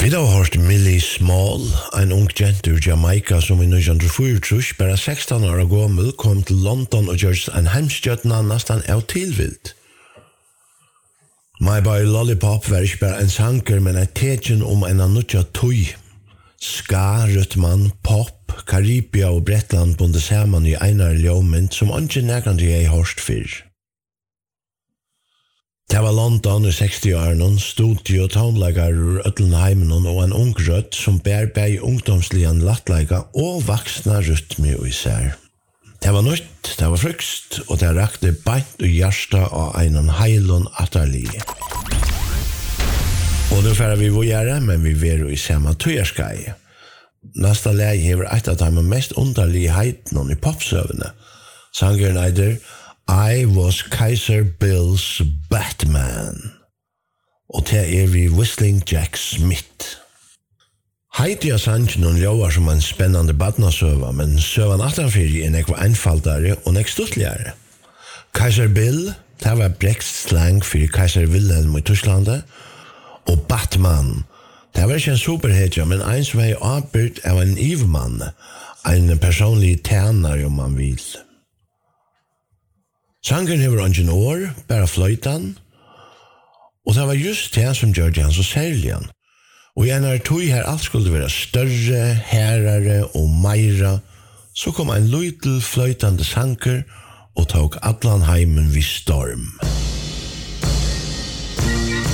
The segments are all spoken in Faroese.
Vi har hørt Millie Small, en ung jente ur Jamaica som i 1904, bare 16 år gammel, kom til London og gjorde en heimstjøtna nesten av tilvilt. My Boy Lollipop var ikke bare en sanger, men et tegjen om en annutja tøy. Ska, rytman, pop, Karibia og Bretland bundet sammen i einar ljømynd som ikke nærkant jeg hørst fyrr. Det var London i 60-årene, studio og tonelager ur Øtlenheimen og en ung rødt som bær bæg ungdomsligen lattleika og vaksna rytmi og især. Det var nytt, det var frykst, og det rakte beint og hjärsta av einen heilun atterlige. Og nu færa vi vågjere, men vi veru i samme tøyerskai. Nasta lei hever eit av de mest underlige heitene i popsøvene. Sangeren eider I was Kaiser Bill's Batman. Og det vi Whistling Jack Smith. Heidi av sangen ljóar som en spennande badnasøva, men søvan attanfyrir nekva einfaldare og nek stuttligare. Kaiser Bill, det var brekst slang fyrir Kaiser Wilhelm i Tysklandet, og Batman, det var ikke en superhedja, men ein som var avbyrt av en ivemann, en personlig tænare om man vil. Sangeren hever ungen år, bare fløytan, og det var just det som gjør det han så særlig. Og i en av tog her alt skulle være større, herare og meira, så kom en løytel fløytande sanger og tok allan heimen vid storm.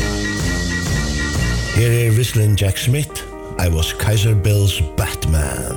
Her Whistling Jack Smith, I was Kaiser Bill's Batman.